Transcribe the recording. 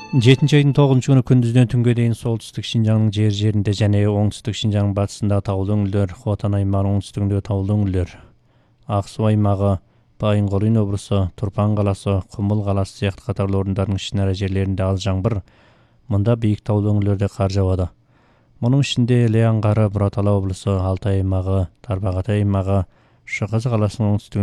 7 айдын 9 күнү күндүздөн түнгө дейин солтүстүк Шинжаңдын жеринде жана оңтүстүк Шинжаңдын батышында таулуу өңүрлөр, Хотан аймагынын оңтүстүгүндө таулуу өңүрлөр, Ак Суу аймагы, Байын-Корин облусу, Турпан каласы, Кумул каласы сыяктуу катарлуу орундардын ичинара жерлеринде аз жаңбыр, мында бийик таулуу өңүрлөрдө кар жаады. Мунун ичинде Эле аңгары, Бурат Ала облусу, Алтай аймагы, Тарбағатай аймагы, Шыгыз каласынын оңтүстүгүндө